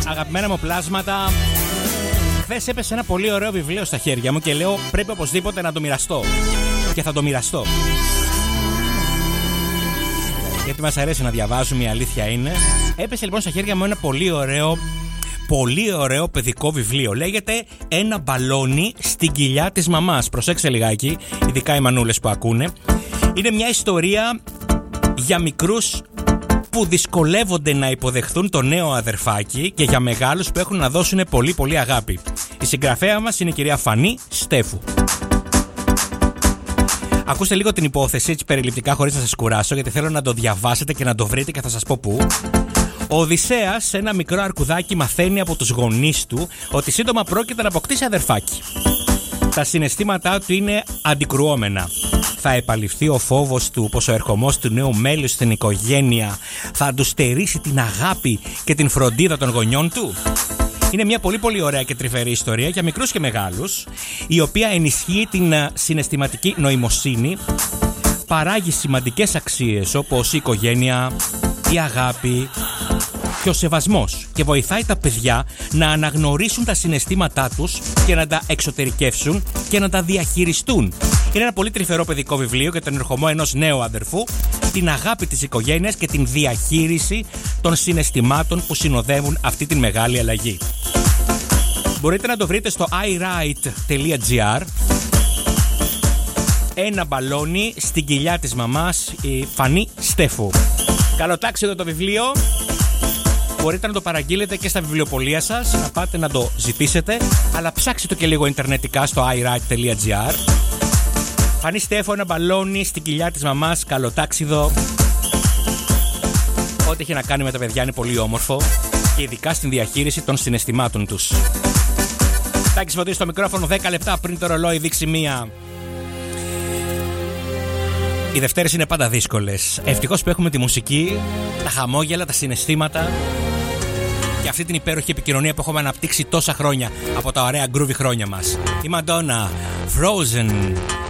αγαπημένα μου πλάσματα, χθες έπεσε ένα πολύ ωραίο βιβλίο στα χέρια μου και λέω πρέπει οπωσδήποτε να το μοιραστώ. Και θα το μοιραστώ. Γιατί μας αρέσει να διαβάζουμε, η αλήθεια είναι. Έπεσε λοιπόν στα χέρια μου ένα πολύ ωραίο παιδικό βιβλίο. Λέγεται «Ένα μπαλόνι στην κοιλιά της μαμάς». Προσέξτε λιγάκι, ειδικά οι μανούλες που ακούνε. Είναι μια ιστορία για μικρούς που δυσκολεύονται να υποδεχθούν το νέο αδερφάκι και για μεγάλους που έχουν να δώσουν πολύ πολύ αγάπη. Η συγγραφέα μας είναι η κυρία Φανή Στέφου. Ακούστε λίγο την υπόθεση έτσι περιληπτικά χωρίς να σας κουράσω, γιατί θέλω να το διαβάσετε και να το βρείτε και θα σας πω πού. Ο Οδυσσέας, ένα μικρό αρκουδάκι, μαθαίνει από τους γονείς του ότι σύντομα πρόκειται να αποκτήσει αδερφάκι. Τα συναισθήματά του είναι αντικρουόμενα. Θα επαληφθεί ο φόβος του πως ο ερχομός του νέου μέλους στην οικογένεια θα του στερήσει την αγάπη και την φροντίδα των γονιών του. Είναι μια πολύ πολύ ωραία και τρυφερή ιστορία για μικρούς και μεγάλους, η οποία ενισχύει την συναισθηματική νοημοσύνη, παράγει σημαντικές αξίες όπως η οικογένεια, η αγάπη και ο σεβασμός και βοηθάει τα παιδιά να αναγνωρίσουν τα συναισθήματά τους και να τα εξωτερικεύσουν και να τα διαχειριστούν. Είναι ένα πολύ τρυφερό παιδικό βιβλίο για τον ερχομό ενός νέου αδερφού, την αγάπη της οικογένειας και την διαχείριση των συναισθημάτων που συνοδεύουν αυτή την μεγάλη αλλαγή. Μπορείτε να το βρείτε στο iwrite.gr. Ένα μπαλόνι στην κοιλιά της μαμάς, η Φανή Στέφου. Καλό τάξιδο το βιβλίο. Μπορείτε να το παραγγείλετε και στα βιβλιοπωλεία σας, να πάτε να το ζητήσετε, αλλά ψάξτε το και λίγο ιντερνετικά στο iwrite.gr. Φανή Στέφου, ένα μπαλόνι στην κοιλιά της μαμάς, καλό τάξιδο. Ό,τι έχει να κάνει με τα παιδιά είναι πολύ όμορφο και ειδικά στην διαχείριση των συναισθημάτων τους. Τάκης Φωτής στο μικρόφωνο, 10 λεπτά πριν το ρολόι δείξει μία. Οι Δευτέρες είναι πάντα δύσκολες. Ευτυχώς που έχουμε τη μουσική, τα χαμόγελα, τα συναισθήματα και αυτή την υπέροχη επικοινωνία που έχουμε αναπτύξει τόσα χρόνια από τα ωραία groovy χρόνια μας. Η Madonna, Frozen.